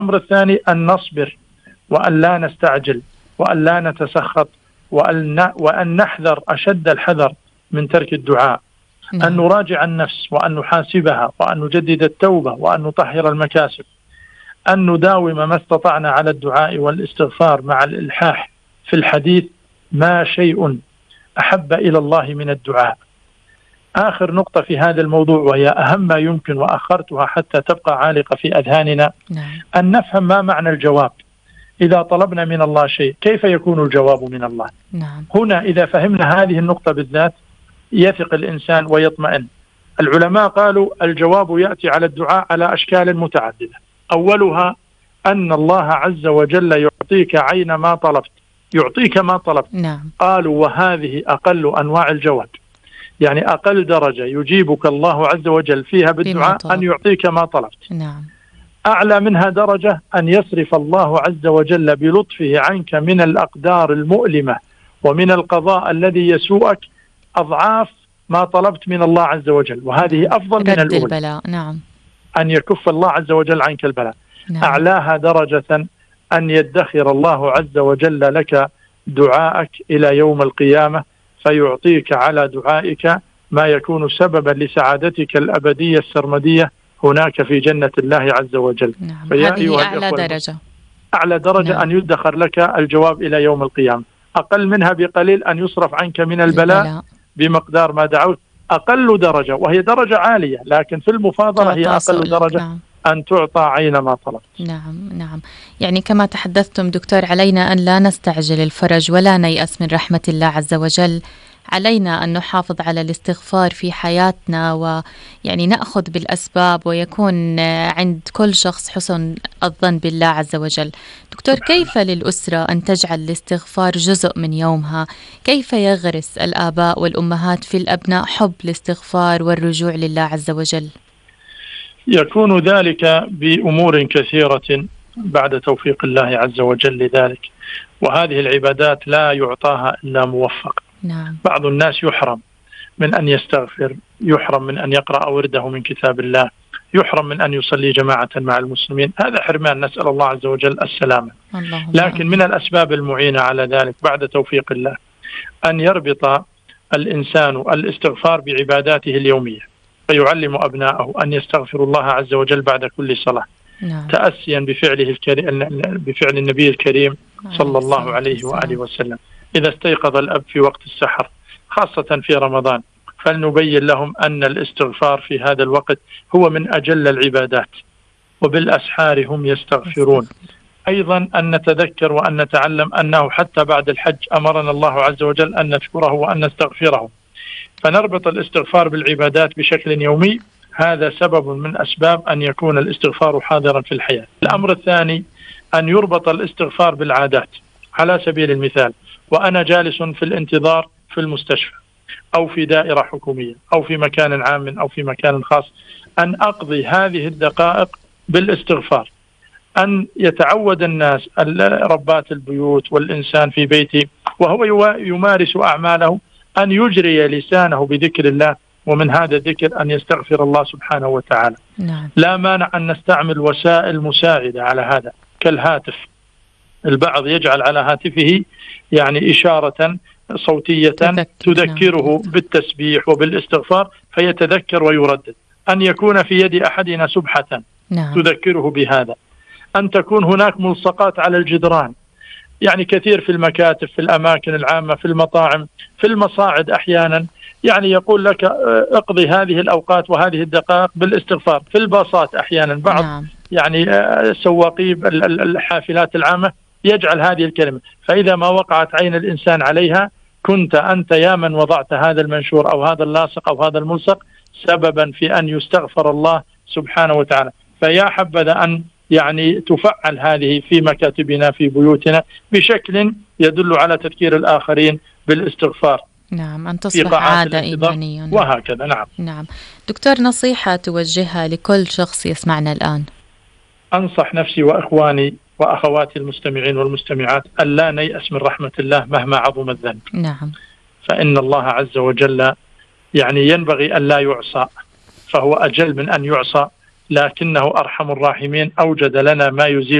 الأمر الثاني أن نصبر وأن لا نستعجل وأن لا نتسخط وأن نحذر أشد الحذر من ترك الدعاء. أن نراجع النفس وأن نحاسبها وأن نجدد التوبة وأن نطهر المكاسب. أن نداوم ما استطعنا على الدعاء والاستغفار مع الإلحاح في الحديث، ما شيء أحب إلى الله من الدعاء. آخر نقطة في هذا الموضوع وهي أهم ما يمكن وأخرتها حتى تبقى عالقة في أذهاننا، أن نفهم ما معنى الجواب. إذا طلبنا من الله شيء كيف يكون الجواب من الله؟ هنا إذا فهمنا هذه النقطة بالذات يثق الإنسان ويطمئن. العلماء قالوا الجواب يأتي على الدعاء على أشكال متعددة. أولها أن الله عز وجل يعطيك عين ما طلبت، يعطيك ما طلبت. قالوا وهذه أقل أنواع الجواب، يعني أقل درجة يجيبك الله عز وجل فيها بالدعاء أن يعطيك ما طلبت. أعلى منها درجة أن يصرف الله عز وجل بلطفه عنك من الأقدار المؤلمة ومن القضاء الذي يسوءك أضعاف ما طلبت من الله عز وجل، وهذه أفضل من الأولى. أن يكف الله عز وجل عنك البلاء. أعلاها درجة أن يدخر الله عز وجل لك دعاءك إلى يوم القيامة، فيعطيك على دعائك ما يكون سببا لسعادتك الأبدية السرمدية هناك في جنة الله عز وجل. هذه أعلى درجة. أعلى درجة أن يدخر لك الجواب إلى يوم القيامة. أقل منها بقليل أن يصرف عنك من البلاء بمقدار ما دعوت. أقل درجة وهي درجة عالية، لكن في المفاضلة هي أقل درجة أن تعطى عين ما طلبت. نعم. يعني كما تحدثتم دكتور، علينا أن لا نستعجل الفرج ولا نيأس من رحمة الله عز وجل. علينا أن نحافظ على الاستغفار في حياتنا، ويعني نأخذ بالأسباب، ويكون عند كل شخص حسن الظن بالله عز وجل. دكتور، كيف للأسرة أن تجعل الاستغفار جزء من يومها؟ كيف يغرس الآباء والأمهات في الأبناء حب الاستغفار والرجوع لله عز وجل؟ يكون ذلك بأمور كثيرة بعد توفيق الله عز وجل لذلك، وهذه العبادات لا يعطاها إلا موفق. بعض الناس يحرم من أن يستغفر، يحرم من أن يقرأ ورده من كتاب الله، يحرم من أن يصلي جماعة مع المسلمين. هذا حرمان، نسأل الله عز وجل السلامة. لكن من الأسباب المعينة على ذلك بعد توفيق الله أن يربط الإنسان الاستغفار بعباداته اليومية، فيعلم أبناءه أن يستغفر الله عز وجل بعد كل صلاة، تأسيا بفعل النبي الكريم صلى الله عليه وآله وسلم. إذا استيقظ الأب في وقت السحر خاصة في رمضان فلنبين لهم أن الاستغفار في هذا الوقت هو من أجل العبادات، وبالأسحار هم يستغفرون. أيضا أن نتذكر وأن نتعلم أنه حتى بعد الحج أمرنا الله عز وجل أن نشكره وأن نستغفره، فنربط الاستغفار بالعبادات بشكل يومي. هذا سبب من أسباب أن يكون الاستغفار حاضرا في الحياة. الأمر الثاني أن يربط الاستغفار بالعادات. على سبيل المثال، وأنا جالس في الانتظار في المستشفى أو في دائرة حكومية أو في مكان عام أو في مكان خاص، أن أقضي هذه الدقائق بالاستغفار. أن يتعود الناس، ربات البيوت والإنسان في بيته وهو يمارس أعماله، أن يجري لسانه بذكر الله، ومن هذا الذكر أن يستغفر الله سبحانه وتعالى. لا مانع أن نستعمل وسائل مساعدة على هذا كالهاتف. البعض يجعل على هاتفه يعني إشارة صوتية تذكره بالتسبيح وبالاستغفار فيتذكر ويردد. أن يكون في يد أحدنا سبحة تذكره بهذا. أن تكون هناك ملصقات على الجدران، يعني كثير في المكاتب، في الأماكن العامة، في المطاعم، في المصاعد أحيانا، يعني يقول لك اقضي هذه الأوقات وهذه الدقائق بالاستغفار. في الباصات أحيانا بعض يعني سواقي الحافلات العامة يجعل هذه الكلمة، فإذا ما وقعت عين الإنسان عليها كنت أنت يا من وضعت هذا المنشور أو هذا اللاصق أو هذا الملصق سببا في أن يستغفر الله سبحانه وتعالى. فيا حبذا أن يعني تفعل هذه في مكاتبنا في بيوتنا بشكل يدل على تذكير الآخرين بالاستغفار. أن تصبح عادة إيمانية. وهكذا. نعم. دكتور، نصيحة توجهها لكل شخص يسمعنا الآن؟ أنصح نفسي وإخواني وأخواتي المستمعين والمستمعات أن لا نيأس من رحمة الله مهما عظم الذنب. فإن الله عز وجل يعني ينبغي أن لا يعصى، فهو أجل من أن يعصى، لكنه أرحم الراحمين أوجد لنا ما يزيل